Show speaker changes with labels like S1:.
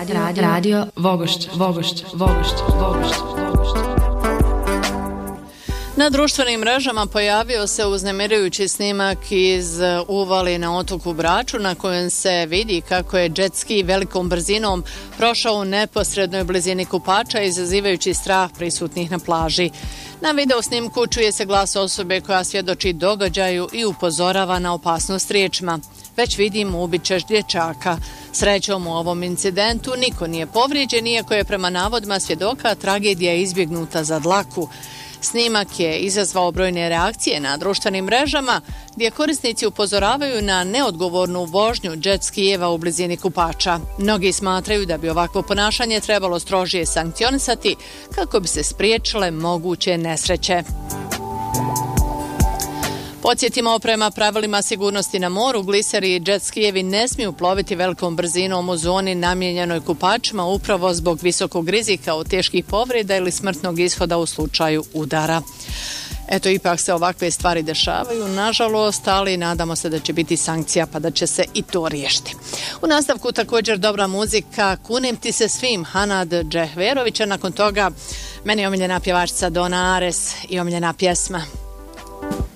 S1: Radio Vogošć.
S2: Na društvenim mrežama pojavio se uznemirujući snimak iz uvali na otoku Braču na kojem se vidi kako je jet ski velikom brzinom prošao u neposrednoj blizini kupača izazivajući strah prisutnih na plaži. Na video snimku čuje se glas osobe koja svjedoči događaju i upozorava na opasnost riječima. Već vidim, ubit ćeš dječaka. Srećom u ovom incidentu niko nije povrijeđen, iako je prema navodima svjedoka tragedija izbjegnuta za dlaku. Snimak je izazvao brojne reakcije na društvenim mrežama gdje korisnici upozoravaju na neodgovornu vožnju jet skijeva u blizini kupača. Mnogi smatraju da bi ovakvo ponašanje trebalo strožije sankcionisati kako bi se spriječile moguće nesreće. Podsjetimo, prema pravilima sigurnosti na moru, gliseri i jet skijevi ne smiju ploviti velikom brzinom u zoni namijenjenoj kupačima upravo zbog visokog rizika od teških povreda ili smrtnog ishoda u slučaju udara. Eto, ipak se ovakve stvari dešavaju, nažalost, ali nadamo se da će biti sankcija pa da će se i to riješiti. U nastavku također dobra muzika, Kunem ti se svim, Hanad Džehverovića, nakon toga meni omiljena pjevačica Dona Ares i omiljena pjesma